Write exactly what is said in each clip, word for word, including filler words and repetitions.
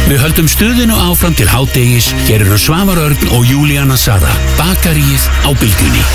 Við höldum stuðinu áfram til hádegis. Hér eru Svavar Örn og Júlíana Sara. Bakaríið á Bylgjunni.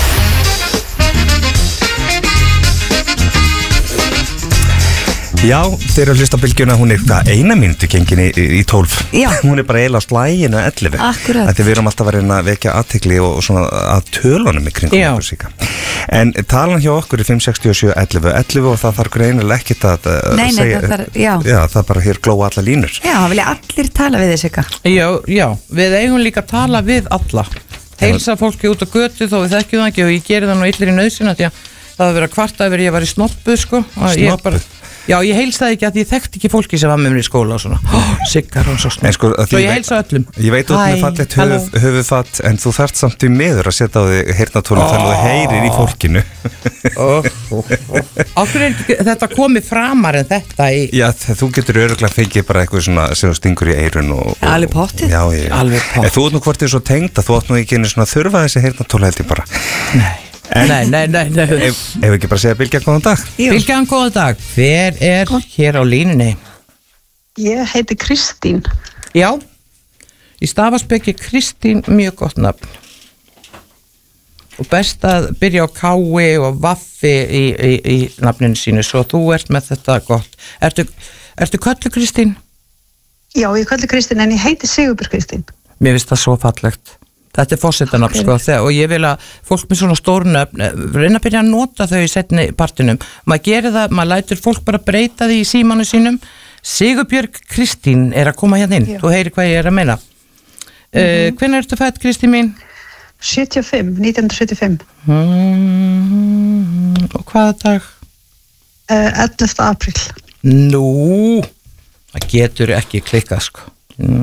Já, þeir eru að hlusta á Bylgjuna, hún er hvað, eina mínútu gengin í, í tólf. Já. Hún er bara eiginlega á slæginu ellefu. Akkurat. Þetta við erum alltaf að reyna að vekja athygli og, og svona að tölunum í kringum okkur síka. En talan hjá okkur er fimm sex sjö ellefu ellefu og það þarf greinilega ekkert að uh, nei, nei, segja. Það þarf, já. Já, það er bara hér glóa alla línur. Já, það vilja allir tala við þessu eitthvað. Já, já, við eigum líka að tala við alla. Heilsa fólki út á götu þó við þekkjum það ekki og ég geri það nú illir í nauðsina því að það að vera kvarta yfir ég var í snoppu, sko. Snoppu? Já, ég heilsaði ekki að ég þekkti ekki fólki sem var með mér í skóla og svona. Oh, Siggar hún svo snoppu. Sko, svo ég heilsa öllum. Ég veit út með fallegt höf, höfufatt en þú þarft samt í miður að setja á þig heyrnartólum oh. þannig að þú heyrir í fólkinu. oh, oh, oh. Ákveður er þetta komið framar en þetta í... Já, þú getur öruglega fengið bara eitthvað svona sem stingur í eyrun og... og alveg pottið. Já, ég, alveg pottið. Þú ert nú hvort þið svo tengd að þú átt nú ekki einu svona þurfa þessi heyrnartóla held ég bara. Nei. En, nei, nei, nei, nei. Ef, ef ekki bara segja Bylgja góðan dag. Bylgjan góðan dag. Hver er hér á línunni? Ég heiti Kristín. Já, í Stafasbeki Kristín, mjög gott nafn. Og best að byrja á kái og vaffi í, í, í nafninu sínu, svo þú ert með þetta gott. Ertu, ertu köllu Kristín? Já, ég köllu Kristín en ég heiti Sigurbjörg Kristín. Mér finnst það svo fallegt. Þetta er forsetanafn, sko, þegar, og ég vil að fólk með svona stórnöfn reyna að byrja að nota þau í setni partinum. Maður gerir það, maður lætur fólk bara breyta því í símanu sínum. Sigurbjörg Kristín er að koma hérna inn. Já. Þú heyrir hvað ég er að meina. Mm-hmm. Uh, hvenær ertu fædd, Kristín mín? sjötíu og fimm, nítján hundruð sjötíu og fimm. Mm, og hvaða dag? Uh, ellefta apríl. Nú, það getur ekki klikkað, sko.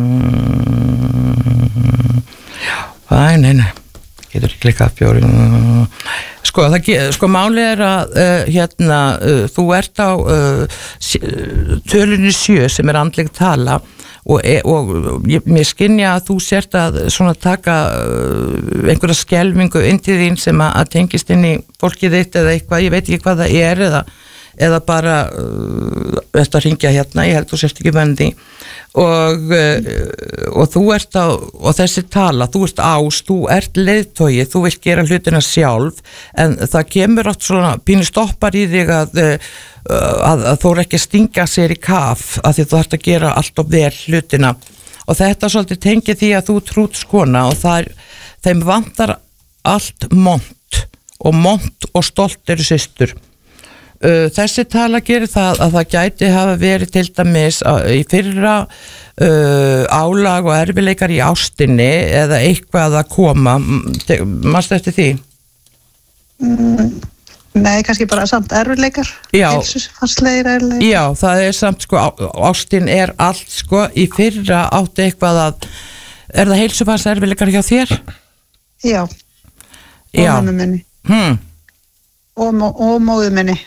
Mm, já. Æ, nei, nei, getur ekki klikkað bjóri. Sko, það, sko, málið er að uh, hérna, uh, þú ert á uh, tölunni sjö sem er andleg tala og, og ég, mér skynja að þú sért að svona taka uh, einhverja skelfingu inn til þín sem að, að tengist inn í fólkið þitt eða eitthvað, ég veit ekki hvað það er eða, eða bara uh, þetta ringja hérna, ég held þú sért ekki vendi og, uh, og þú ert á, og þessi tala, þú ert ás, þú ert leiðtogi, þú vilt gera hlutina sjálf, en það kemur átt svona pínu stoppar í þig að, að, að þú er ekki að stinga sér í kaf, að því þú þarft að gera allt og vel hlutina, og þetta svolítið tengið því að þú trútt skona og það er, þeim vantar allt mont, og mont og stolt eru systur. Uh, þessi tala gerir það að það gæti hafa verið til dæmis uh, í fyrra uh, álag og erfileikar í ástinni eða eitthvað að koma, manstu eftir því? Mm, nei, kannski bara samt erfileikar. Já. Heilsufarslegir erfileikar. Já, það er samt sko, ástin er allt sko, í fyrra átti eitthvað að, er það heilsufars erfileikar hjá þér? Já, og Já. Mömmu minni. Hmm. Og, og móðu minni.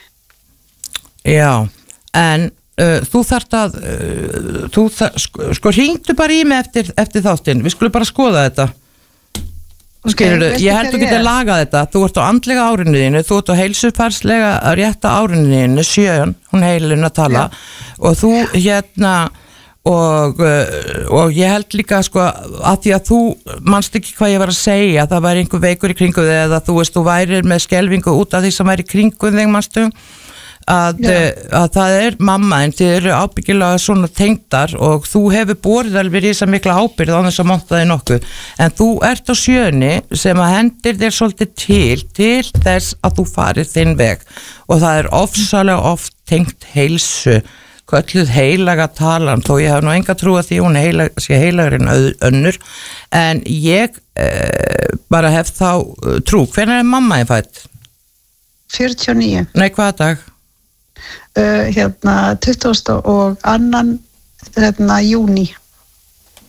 Já, en uh, þú þarft að uh, þú þar, sko, sko hringdu bara í mig eftir, eftir þáttinn, við skulum bara skoða þetta skilurðu, okay, ég held þú getur lagað þetta, þú ert á andlega árinu þínu, þú ert á heilsufarslega rétta árinu þínu, sjön, hún heilin að tala ja. Og þú hérna og, og ég held líka sko að því að þú manst ekki hvað ég var að segja, það væri einhver veikur í kringu þig eða þú veist, þú værir með skelfingu út af því sem væri í kringu þig, manstu Að, að það er mamma en þið eru ábyggilega svona tengdar og þú hefur borið alveg í þess að mikla ábyrgð á þess að monta þig nokkuð en þú ert á sjöni sem að hendir þér svolítið til til þess að þú farið þinn veg og það er ofsalega oft tengt heilsu kölluð heilaga talan þó ég hef nú enga trú að því hún heilag, sé heilagur en önnur en ég eh, bara hef þá uh, trú, hvenær er mamma ég fætt? fjörutíu og níu. Nei, hvaða dag? Uh, hérna tuttugasta og annan hérna júní.